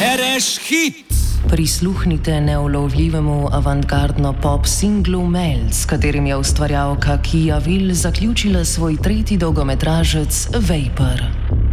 Ereš hit! Prisluhnite neulovljivemu avantgardno pop singlu Mel, s katerim je ustvarjalka Kia Will zaključila svoj tretji dolgometražec Vapor.